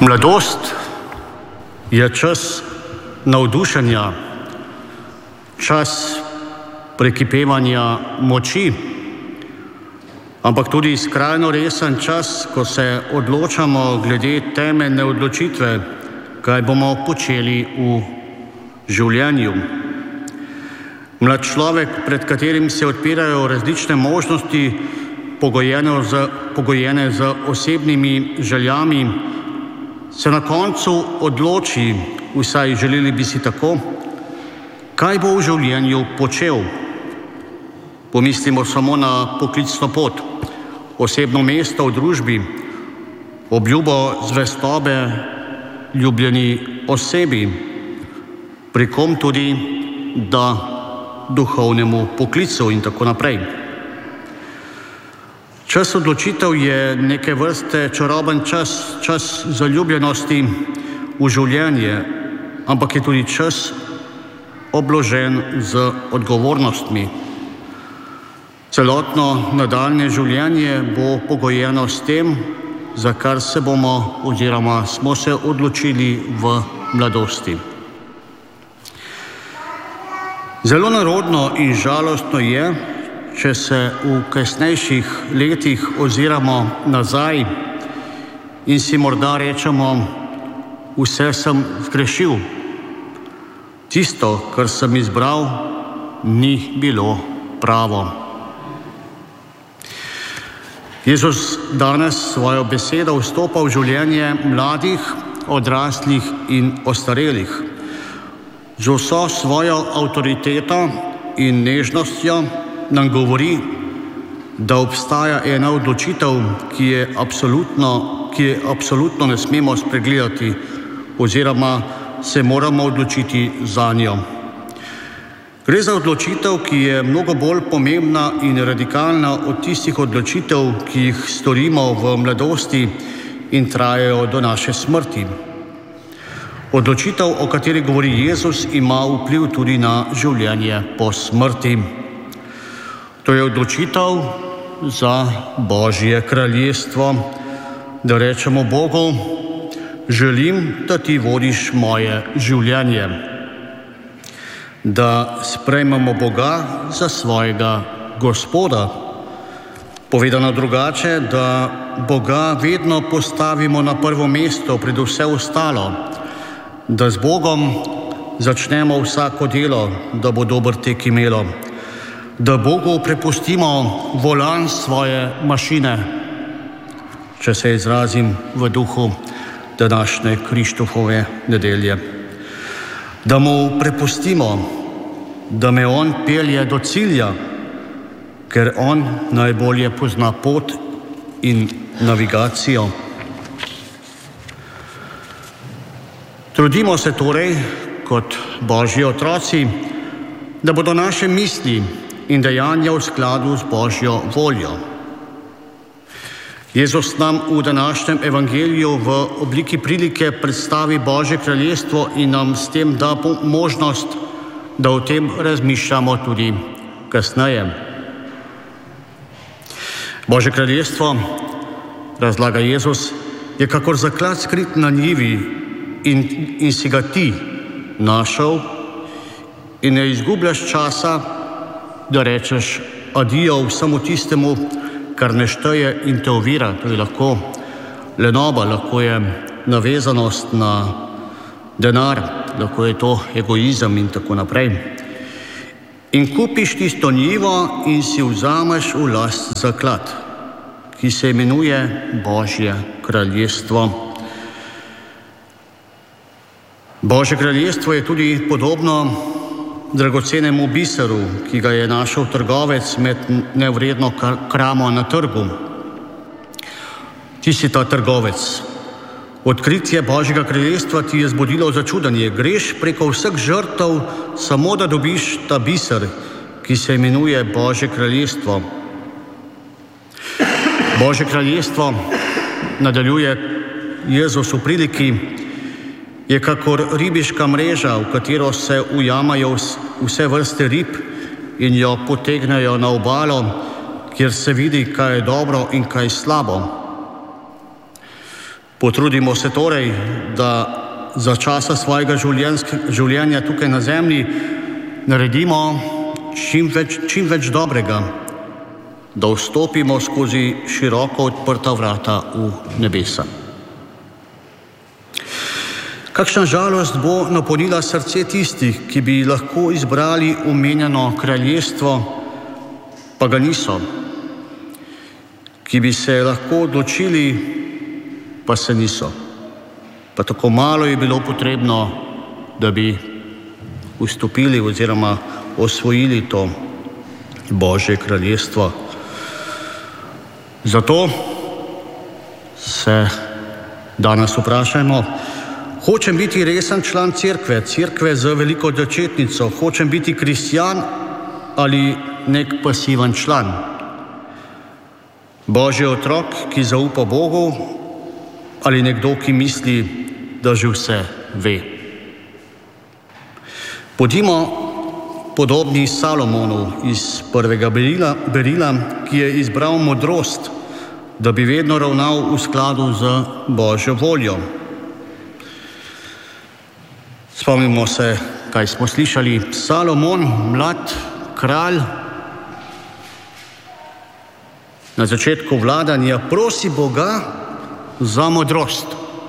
Mladost je čas navdušenja, čas prekipevanja moči, ampak tudi skrajno resen čas, ko se odločamo glede temeljne odločitve, kaj bomo počeli v življenju. Mlad človek, pred katerim se odpirajo različne možnosti, pogojene z osebnimi željami, se na koncu odloči, vsaj želeli bi si tako, kaj bo v življenju počel. Pomislimo samo na poklicno pot, osebno mesto v družbi, obljubo zvestobe ljubljeni osebi, pri kom tudi da duhovnemu poklicu in tako naprej. Čas odločitev je neke vrste čaroben čas, čas zaljubljenosti v življenje, ampak je tudi čas obložen z odgovornostmi. Celotno nadaljnje življenje bo pogojeno s tem, za kar se bomo oziroma smo se odločili v mladosti. Zelo nerodno in žalostno je, če se v kasnejših letih oziramo nazaj in si morda rečemo, vse sem zgrešil. Tisto, kar sem izbral, ni bilo pravo. Jezus danes svojo besedo vstopa v življenje mladih, odraslih in ostarelih. Z vso svojo avtoriteto in nežnostjo nam govori, da obstaja ena odločitev, ki je absolutno ne smemo spregledati oziroma se moramo odločiti zanjo. Gre za odločitev, ki je mnogo bolj pomembna in radikalna od tistih odločitev, ki jih storimo v mladosti in trajajo do naše smrti. Odločitev, o kateri govori Jezus, ima vpliv tudi na življenje po smrti. To je odločitev za Božje kraljestvo, da rečemo Bogu, želim, da ti vodiš moje življenje. Da sprejmemo Boga za svojega Gospoda. Povedano drugače, da Boga vedno postavimo na prvo mesto pred vse ostalo, da z Bogom začnemo vsako delo, da bo dober tek imelo, da Bogu prepustimo volan svoje mašine, če se izrazim v duhu današnje Krištofove nedelje. Da mu prepustimo, da me on pelje do cilja, ker on najbolje pozna pot in navigacijo. Trudimo se torej, kot Božji otroci, da bodo naše misli in dejanja v skladu z Božjo voljo. Jezus nam v današnjem evangeliju v obliki prilike predstavi Božje kraljestvo in nam s tem da možnost, da o tem razmišljamo tudi kasneje. Božje kraljestvo, razlaga Jezus, je kakor zaklad skrit na njivi in si ga ti našel in ne izgubljaš časa, da rečeš adijo vsemu tistemu, kar ne šteje in te ovira. To je lahko lenoba, lahko je navezanost na denar, lahko je to egoizem in tako naprej. In kupiš tisto njivo in si vzameš v last zaklad, ki se imenuje Božje kraljestvo. Božje kraljestvo je tudi podobno dragocenemu biseru, ki ga je našel trgovec med nevredno kramo na trgu. Ti si ta trgovec. Odkritje Božjega kraljestva ti je zbudilo začudenje. Greš preko vseh žrtev, samo da dobiš ta biser, ki se imenuje Božje kraljestvo. Božje kraljestvo, nadaljuje Jezus v priliki, je kakor ribiška mreža, v katero se ujamajo vse vrste rib in jo potegnejo na obalo, kjer se vidi, kaj je dobro in kaj slabo. Potrudimo se torej, da za časa svojega življenja tukaj na zemlji naredimo čim več dobrega, da vstopimo skozi široko odprta vrata v nebesa. Kakšna žalost bo napolnila srce tistih, ki bi lahko izbrali omenjeno kraljestvo, pa ga niso, ki bi se lahko odločili, pa se niso. Pa tako malo je bilo potrebno, da bi vstopili oziroma osvojili to Božje kraljestvo. Zato se danes vprašajmo, hočem biti resen član cerkve z veliko začetnico, hočem biti kristjan ali nek pasiven član. Božji otrok, ki zaupa Bogu, ali nekdo, ki misli, da že vse ve. Bodimo podobni Salomonu iz prvega berila, ki je izbral modrost, da bi vedno ravnal v skladu z Božjo voljo. Spomnimo se, kaj smo slišali. Salomon, mlad kralj, na začetku vladanja prosi Boga za modrost.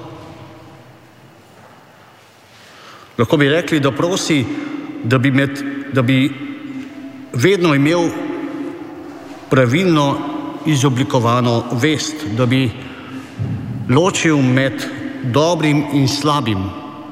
Lahko bi rekli, da prosi, da bi vedno imel pravilno izoblikovano vest, da bi ločil med dobrim in slabim.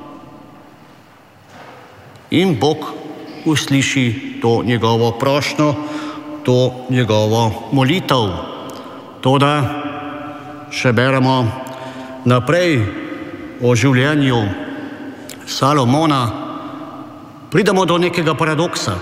In Bog usliši to njegovo prošnjo, to njegovo molitev. Toda še beremo naprej o življenju Salomona, pridemo do nekega paradoksa.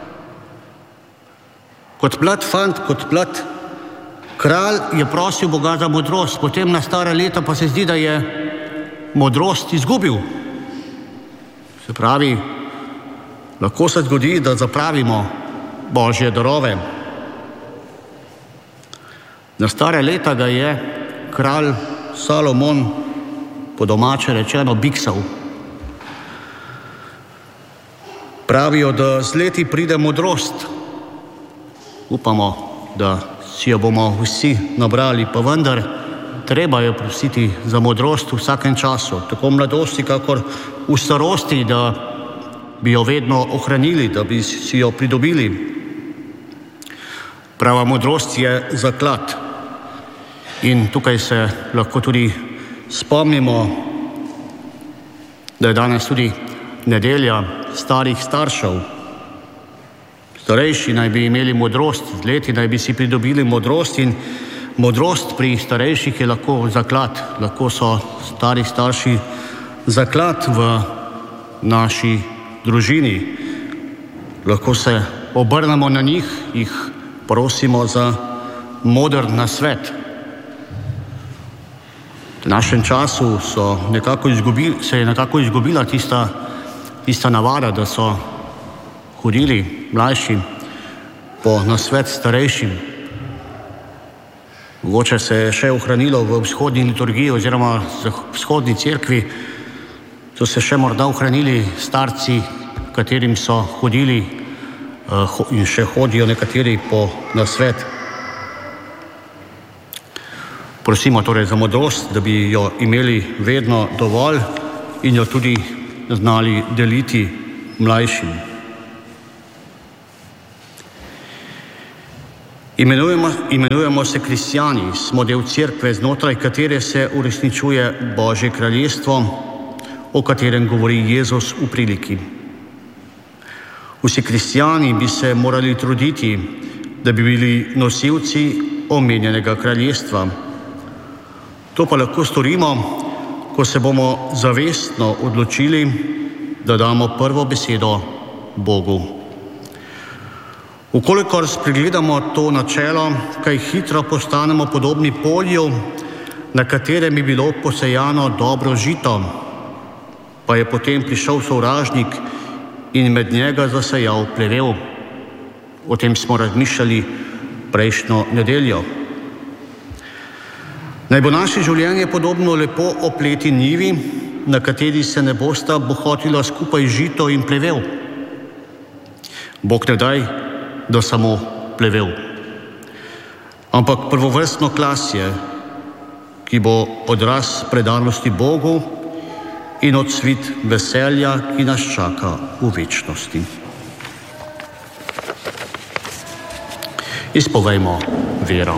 Kot mlad fant, kot mlad kralj je prosil Boga za modrost, potem na stara leta pa se zdi, da je modrost izgubil. Se pravi, lahko se zgodi, da zapravimo Božje darove. Na stare leta ga je kralj Salomon, po domače rečeno, biksal. Pravijo, da z leti pride modrost. Upamo, da si jo bomo vsi nabrali, pa vendar treba je prositi za modrost v vsakem času, tako v mladosti, kakor v starosti, da bi jo vedno ohranili, da bi si jo pridobili. Prava modrost je zaklad. In tukaj se lahko tudi spomnimo, da je danes tudi nedelja starih staršev. Starejši naj bi imeli modrost, z leti naj bi si pridobili modrost, in modrost pri starejših je lahko zaklad. Lahko so stari starši zaklad v naši družini. Lahko se obrnemo na njih, jih prosimo za moder nasvet. V našem času se je nekako izgubila tista navada, da so hodili mlajši po nasvet starejšim. Mogoče se je še ohranilo v vzhodni liturgiji oziroma v vzhodni cerkvi, so se še morda ohranili starci, katerim so hodili in še hodijo nekateri po nasvet. Prosimo torej za modrost, da bi jo imeli vedno dovolj in jo tudi znali deliti mlajšim. Imenujemo se kristjani, smo del cerkve, znotraj katere se uresničuje Božje kraljestvo, o katerem govori Jezus v priliki. Vsi kristjani bi se morali truditi, da bi bili nosilci omenjenega kraljestva. To pa lahko storimo, ko se bomo zavestno odločili, da damo prvo besedo Bogu. Vkolikor spregledamo to načelo, kaj hitro postanemo podobni polju, na katerem je bilo posejano dobro žito, pa je potem prišel sovražnik in med njega zasejal plevel. O tem smo razmišljali prejšnjo nedeljo. Naj bo naše življenje podobno lepo opleti njivi, na kateri se ne bosta bohotila skupaj žito in plevel. Bog ne daj, da samo plevel, ampak prvovrstno klasje, ki bo odraz predanosti Bogu in odsvit veselja, ki nas čaka v večnosti. Izpovejmo vero.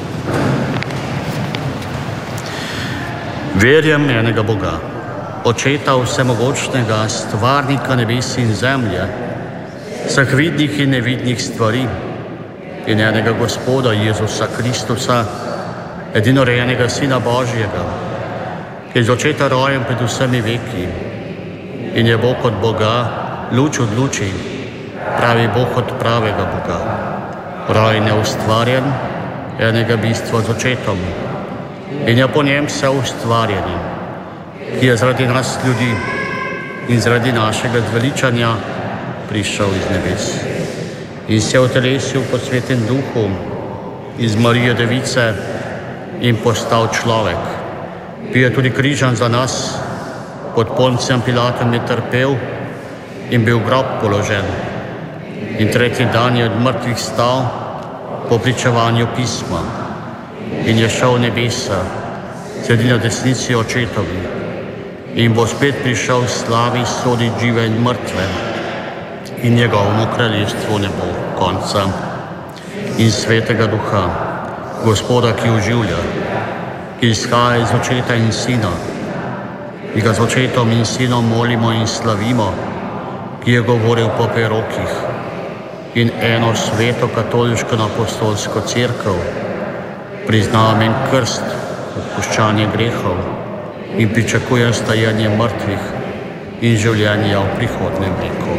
Verjam enega Boga, Očeta vsemogočnega, stvarnika nebes in zemlje, vseh vidnih in nevidnih stvari, in enega Gospoda Jezusa Kristusa, edinorojenega Sina Božjega, ki je iz Očeta rojen pred vsemi veki in je Bog od Boga, luč od luči, pravi Bog od pravega Boga, rojen je ustvarjen, enega bistva z Očetom in je po njem vse ustvarjeni, ki je zaradi nas ljudi in zaradi našega zveličanja prišel iz nebes in se utelesil po Svetem Duhu iz Marije Device in postal človek. Bil je tudi križan za nas, pod Poncijem Pilatom je trpel in bil v grob položen. In tretji dan je od mrtvih stal po pričevanju pisma in je šel v nebesa, sedi na desnici Očetovi in bo spet prišel v slavi soditi žive in mrtve in njegovemu kraljestvu ne bo konca. In Svetega Duha, Gospoda, ki oživlja, ki izhaja iz Očeta in Sina, ki ga z Očetom in Sinom molimo in slavimo, ki je govoril po prerokih, in eno sveto katoliško apostolsko cerkev, priznavam en krst, odpuščanje grehov in pričakuje stajanje mrtvih in življenja v prihodnjem veku.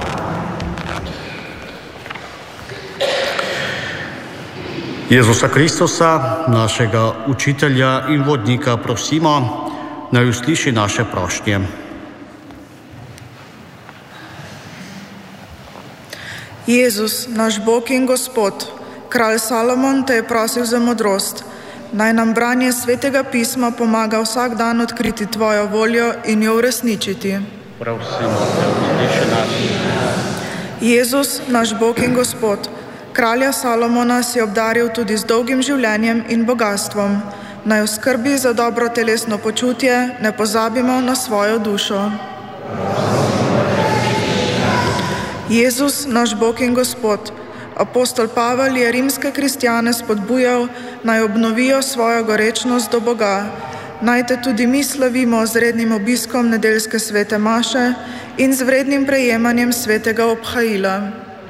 Jezusa Kristusa, našega učitelja in vodnika, prosimo, naj usliši naše prošnje. Jezus, naš Bog in Gospod, kralj Salomon te je prosil za modrost. Naj nam branje Svetega pisma pomaga vsak dan odkriti tvojo voljo in jo uresničiti. Prosimo te, usliši nas. Jezus, naš Bog in Gospod, kralja Salomona si obdaril tudi z dolgim življenjem in bogastvom. Naj v skrbi za dobro telesno počutje ne pozabimo na svojo dušo. Jezus, naš Bog in Gospod, apostol Pavel je rimske kristjane spodbujal, naj obnovijo svojo gorečnost do Boga. Naj te tudi mi slavimo z rednim obiskom nedeljske svete maše in z vrednim prejemanjem svetega obhajila.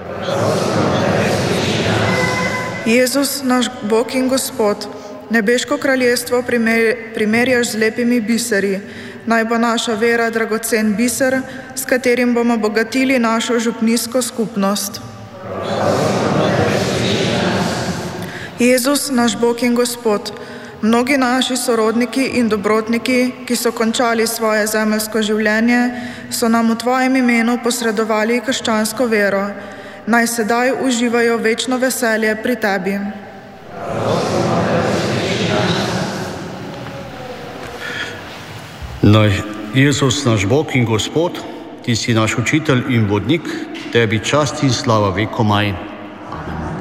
Jezus, naš Bog in Gospod, nebeško kraljestvo primerjaš z lepimi biseri. Naj bo naša vera dragocen biser, s katerim bomo bogatili našo župnijsko skupnost. Jezus, naš Bog in Gospod, mnogi naši sorodniki in dobrotniki, ki so končali svoje zemeljsko življenje, so nam v tvojem imenu posredovali krščansko vero. Naj sedaj uživajo večno veselje pri tebi. Naj Jezus, naš Bog in Gospod, ti si naš učitelj in vodnik, tebi čast in slava vekomaj.